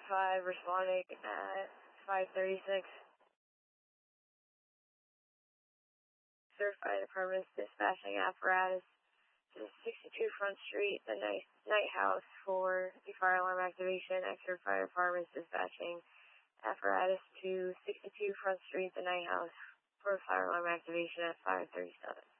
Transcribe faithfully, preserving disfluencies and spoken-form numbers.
five responding at five thirty-six. Certified Department's dispatching apparatus to sixty-two Front Street, the night, night house for the fire alarm activation. Exeter Fire Department's dispatching apparatus to sixty-two Front Street, the night house for fire alarm activation at five thirty-seven.